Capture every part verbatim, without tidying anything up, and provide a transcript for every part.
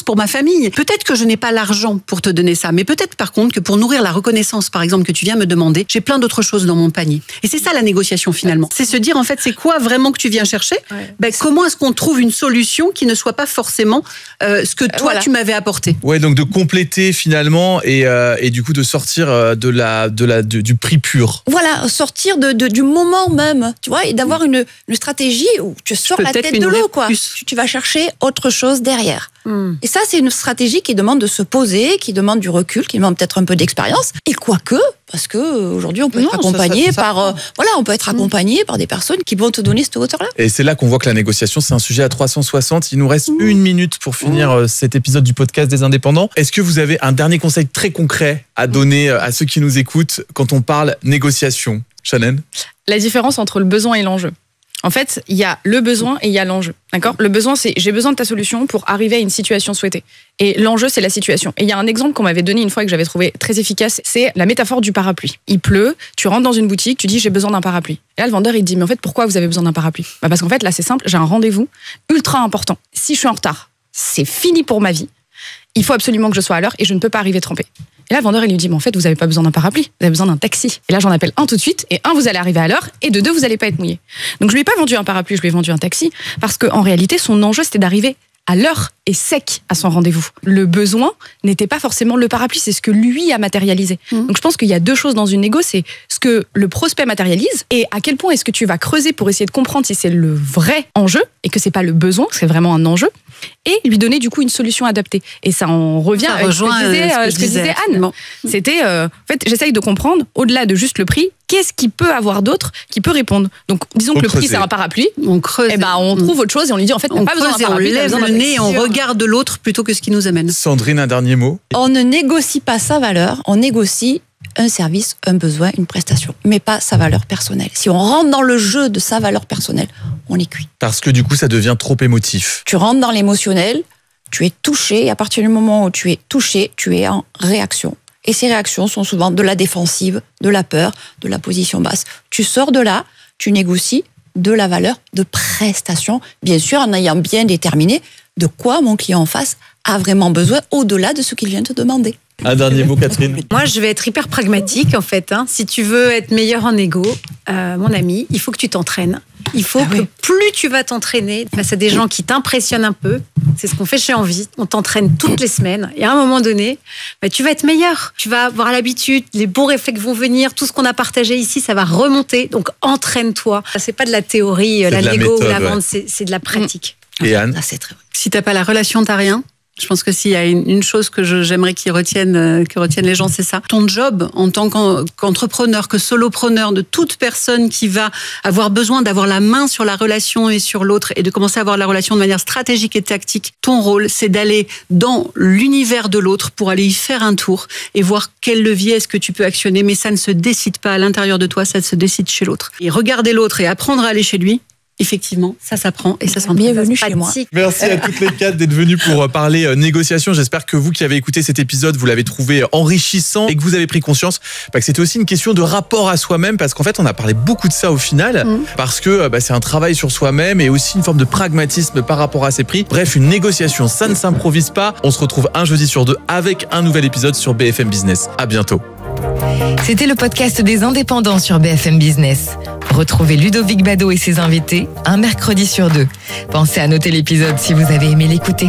pour ma famille. Peut-être que je n'ai pas l'argent pour te donner ça, mais peut-être par contre que pour nourrir la reconnaissance, par exemple, que tu viens me demander, j'ai plein d'autres choses dans mon panier. Et c'est ça la négociation finalement. C'est se dire en fait, c'est quoi vraiment que tu viens chercher ? Ouais. Ben, comment est-ce qu'on trouve une solution qui ne soit pas forcément euh, ce que toi voilà. tu m'avais apporté ? Ouais, donc de compléter finalement et euh, et du coup de sortir de la de la de, du prix pur. Voilà, sortir de, de du moment même, tu vois, et d'avoir une une stratégie où tu sors Peut-être la tête de l'eau, quoi. Tu, tu vas chercher autre chose derrière. Mm. Et ça, c'est une stratégie qui demande de se poser, qui demande du recul, qui demande peut-être un peu d'expérience. Et quoique, parce que aujourd'hui, on peut non, être accompagné ça, ça, ça, par, euh, voilà, on peut être accompagné mm. par des personnes qui vont te donner cette hauteur-là. Et c'est là qu'on voit que la négociation, c'est un sujet à trois cent soixante. Il nous reste mm. une minute pour finir mm. cet épisode du podcast des Indépendants. Est-ce que vous avez un dernier conseil très concret à donner à ceux qui nous écoutent quand on parle négociation ? Shannon ? La différence entre le besoin et l'enjeu. En fait, il y a le besoin et il y a l'enjeu. D'accord ? Le besoin, c'est j'ai besoin de ta solution pour arriver à une situation souhaitée. Et l'enjeu, c'est la situation. Et il y a un exemple qu'on m'avait donné une fois et que j'avais trouvé très efficace, c'est la métaphore du parapluie. Il pleut, tu rentres dans une boutique, tu dis j'ai besoin d'un parapluie. Et là, le vendeur, il te dit mais en fait, pourquoi vous avez besoin d'un parapluie ? Bah parce qu'en fait, là, c'est simple, j'ai un rendez-vous ultra important. Si je suis en retard, c'est fini pour ma vie. Il faut absolument que je sois à l'heure et je ne peux pas arriver trempée. Et là, le vendeur, il lui dit, mais en fait, vous n'avez pas besoin d'un parapluie, vous avez besoin d'un taxi. Et là, j'en appelle un tout de suite, et un, vous allez arriver à l'heure, et de deux, vous n'allez pas être mouillé. Donc, je lui ai pas vendu un parapluie, je lui ai vendu un taxi, parce qu'en réalité, son enjeu, c'était d'arriver à l'heure et sec à son rendez-vous. Le besoin n'était pas forcément le parapluie, c'est ce que lui a matérialisé. Mmh. Donc, je pense qu'il y a deux choses dans une négo, c'est ce que le prospect matérialise, et à quel point est-ce que tu vas creuser pour essayer de comprendre si c'est le vrai enjeu, et que c'est pas le besoin, c'est vraiment un enjeu, et lui donner du coup une solution adaptée. Et ça en revient ça à ce que disait, euh, ce que disait Anne. Bon. C'était, euh, en fait, j'essaye de comprendre, au-delà de juste le prix, qu'est-ce qu'il peut avoir d'autre qui peut répondre. Donc, disons on que le creuse. prix, c'est un parapluie. On creuse. Et ben, on trouve autre chose et on lui dit, en fait, on n'a pas besoin d'un parapluie. On lève le nez et on regarde de l'autre plutôt que ce qui nous amène. Sandrine, un dernier mot. On ne négocie pas sa valeur, on négocie un service, un besoin, une prestation, mais pas sa valeur personnelle. Si on rentre dans le jeu de sa valeur personnelle, on est cuit. Parce que du coup, ça devient trop émotif. Tu rentres dans l'émotionnel, tu es touché, et à partir du moment où tu es touché, tu es en réaction. Et ces réactions sont souvent de la défensive, de la peur, de la position basse. Tu sors de là, tu négocies de la valeur de prestation, bien sûr en ayant bien déterminé de quoi mon client en face a vraiment besoin au-delà de ce qu'il vient te demander. Un dernier mot, Catherine. Moi, je vais être hyper pragmatique, en fait. Hein. Si tu veux être meilleur en égo, euh, mon ami, il faut que tu t'entraînes. Il faut ah que oui. plus tu vas t'entraîner face à des gens qui t'impressionnent un peu, c'est ce qu'on fait chez Envie, on t'entraîne toutes les semaines. Et à un moment donné, bah, tu vas être meilleur. Tu vas avoir l'habitude, les bons réflexes vont venir, tout ce qu'on a partagé ici, ça va remonter. Donc, entraîne-toi. C'est pas de la théorie, c'est la Lego ou la vente, ouais. c'est, c'est de la pratique. Et Anne ? Ah, c'est très vrai. Si t'as pas la relation, t'as rien. Je pense que s'il y a une, une chose que je, j'aimerais qu'ils retiennent, euh, que retiennent les gens, c'est ça. Ton job en tant qu'en, qu'entrepreneur, que solopreneur, de toute personne qui va avoir besoin d'avoir la main sur la relation et sur l'autre et de commencer à avoir la relation de manière stratégique et tactique, ton rôle, c'est d'aller dans l'univers de l'autre pour aller y faire un tour et voir quel levier est-ce que tu peux actionner. Mais ça ne se décide pas à l'intérieur de toi, ça se décide chez l'autre. Et regarder l'autre et apprendre à aller chez lui, effectivement, ça s'apprend et ça s'entraîne. Bienvenue chez moi. Merci à toutes les quatre d'être venues pour parler euh, négociation. J'espère que vous qui avez écouté cet épisode, vous l'avez trouvé enrichissant et que vous avez pris conscience bah, que c'était aussi une question de rapport à soi-même parce qu'en fait, on a parlé beaucoup de ça au final mmh. parce que bah, c'est un travail sur soi-même et aussi une forme de pragmatisme par rapport à ses prix. Bref, une négociation, ça ne s'improvise pas. On se retrouve un jeudi sur deux avec un nouvel épisode sur B F M Business. À bientôt. C'était le podcast des Indépendants sur B F M Business. Retrouvez Ludovic Bado et ses invités un mercredi sur deux. Pensez à noter l'épisode si vous avez aimé l'écouter.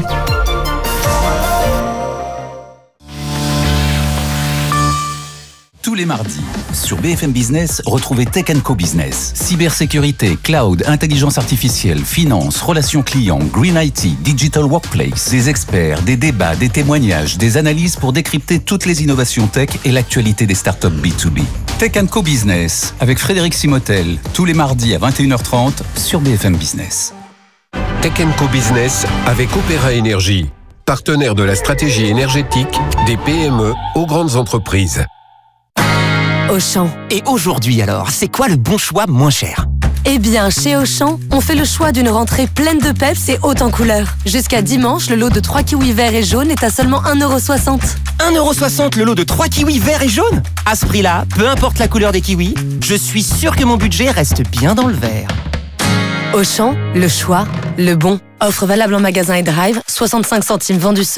Tous les mardis, sur B F M Business, retrouvez Tech and Co Business. Cybersécurité, cloud, intelligence artificielle, finance, relations clients, green I T, digital workplace. Des experts, des débats, des témoignages, des analyses pour décrypter toutes les innovations tech et l'actualité des startups B deux B. Tech and Co Business, avec Frédéric Simotel, tous les mardis à vingt et une heures trente sur B F M Business. Tech and Co Business avec Opéra Énergie, partenaire de la stratégie énergétique des P M E aux grandes entreprises. Auchan. Et aujourd'hui alors, c'est quoi le bon choix moins cher ? Eh bien, chez Auchan, on fait le choix d'une rentrée pleine de peps et haute en couleurs. Jusqu'à dimanche, le lot de trois kiwis verts et jaunes est à seulement un euro soixante. un euro soixante le lot de trois kiwis verts et jaunes ? À ce prix-là, peu importe la couleur des kiwis, je suis sûr que mon budget reste bien dans le vert. Auchan, le choix, le bon. Offre valable en magasin et drive, soixante-cinq centimes vendus seul.